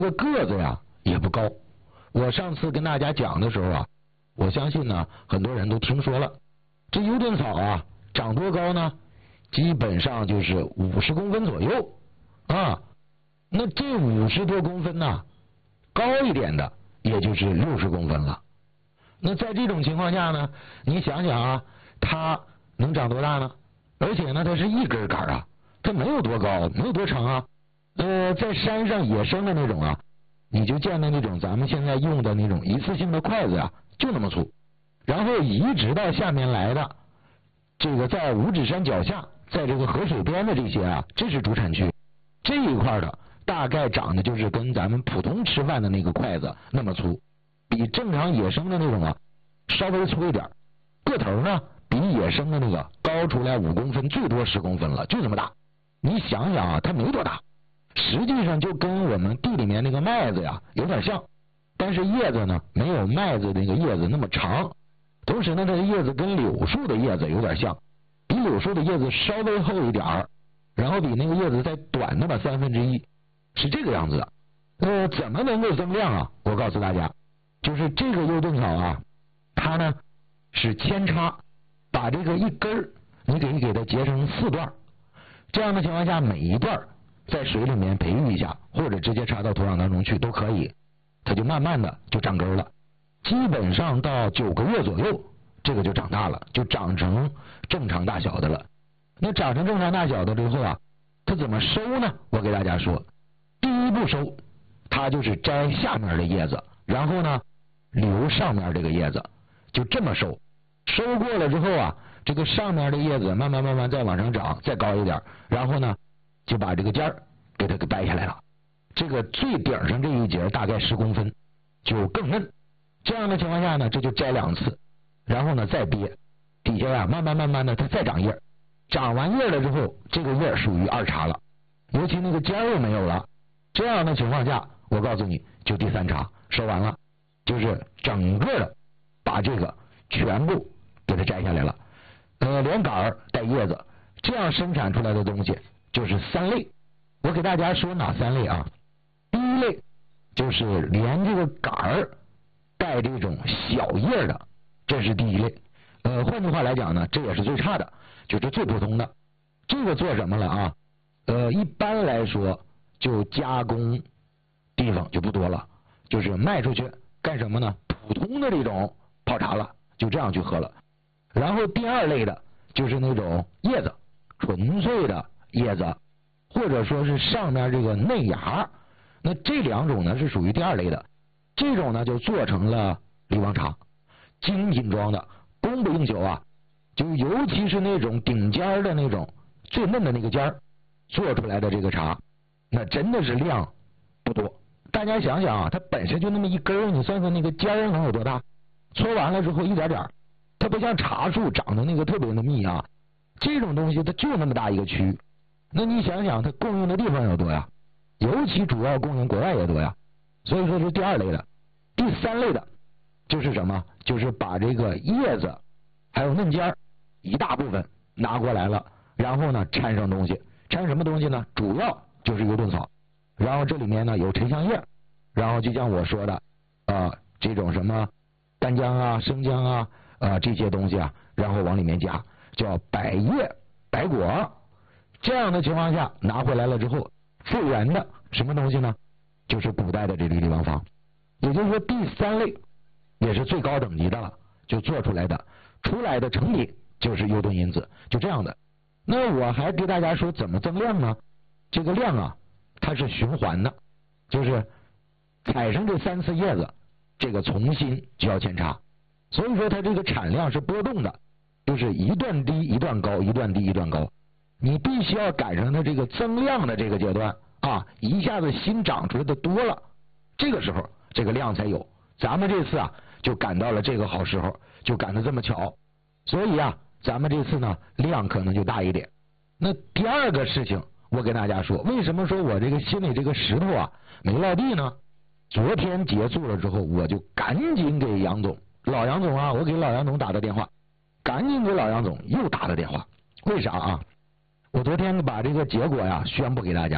这个子呀也不高。我上次跟大家讲的时候啊，我相信呢很多人都听说了，这幽盾草啊长多高呢？基本上就是50公分左右啊。那这50多公分呢，高一点的也就是60公分了。那在这种情况下呢，你想想啊，它能长多大呢？而且呢，它是一根杆啊，它没有多高，没有多长啊。在山上野生的那种啊，你就见到那种咱们现在用的那种一次性的筷子啊，就那么粗。然后移植到下面来的，这个在五指山脚下，在这个河水边的这些啊，这是主产区，这一块的大概长得就是跟咱们普通吃饭的那个筷子那么粗，比正常野生的那种啊稍微粗一点，个头呢比野生的那个高出来5公分，最多10公分了，就这么大。你想想啊，它没多大，实际上就跟我们地里面那个麦子呀有点像，但是叶子呢没有麦子那个叶子那么长，同时呢它的叶子跟柳树的叶子有点像，比柳树的叶子稍微厚一点儿，然后比那个叶子再短那么1/3，是这个样子的。怎么能够增量啊？我告诉大家，就是这个幽盾草啊，它呢是扦插，把这个一根儿你给它截成4段，这样的情况下每一段在水里面培育一下，或者直接插到土壤当中去都可以，它就慢慢的就长根了。基本上到9个月左右，这个就长大了，就长成正常大小的了。那长成正常大小的之后啊，它怎么收呢？我给大家说，第一步收，它就是摘下面的叶子，然后呢留上面这个叶子，就这么收。收过了之后啊，这个上面的叶子慢慢再往上长，再高一点，然后呢就把这个尖儿给它给掰下来了。这个最顶上这一节大概10公分，就更嫩。这样的情况下呢，这就摘2次，然后呢再憋，底下呀慢慢的它再长叶，长完叶了之后，这个叶属于2茬了，尤其那个尖儿又没有了。这样的情况下，我告诉你，就第3茬收完了，就是整个的把这个全部给它摘下来了，连杆儿带叶子，这样生产出来的东西就是3类。我给大家说哪3类啊？第一类就是连这个杆儿带这种小叶的，这是第一类。换句话来讲呢，这也是最差的，就是最普通的。这个做什么了啊？一般来说就加工地方就不多了，就是卖出去干什么呢？普通的这种泡茶了，就这样去喝了。然后第2类的就是那种叶子，纯粹的叶子，或者说是上面这个嫩芽，那这2种呢是属于第2类的。这种呢就做成了梨王茶，精品装的，供不应求啊。就尤其是那种顶尖的那种最嫩的那个尖儿做出来的这个茶，那真的是量不多。大家想想啊，它本身就那么一根儿，你算算那个尖儿能有多大？搓完了之后一点点，它不像茶树长得那个特别的密啊。这种东西它就那么大一个区，那你想想它供应的地方有多呀？尤其主要供应国外也多呀。所以说是第2类的。第3类的就是什么？就是把这个叶子还有嫩尖儿一大部分拿过来了，然后呢掺上东西，掺什么东西呢？主要就是幽盾草，然后这里面呢有沉香叶，然后就像我说的这种什么干姜啊、生姜啊这些东西啊，然后往里面加，叫百叶百果。这样的情况下拿回来了之后，复原的什么东西呢？就是古代的这个地方方。也就是说第3类也是最高等级的了，就做出来的成品就是幽盾因子，就这样的。那我还给大家说怎么增量呢？这个量啊它是循环的，就是采上这3次叶子，这个重新就要扦插，所以说它这个产量是波动的，就是一段低一段高，一段低一段高。你必须要赶上它这个增量的这个阶段啊，一下子新长出来的多了，这个时候这个量才有。咱们这次啊就赶到了这个好时候，就赶得这么巧，所以啊咱们这次呢量可能就大一点。那第2个事情我给大家说，为什么说我这个心里这个石头啊没落地呢？昨天结束了之后，我就赶紧给老杨总啊，我给老杨总打的电话，赶紧给老杨总又打了电话。为啥啊？我昨天把这个结果呀宣布给大家了，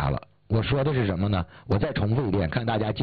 我说的是什么呢？我再重复一遍，看大家记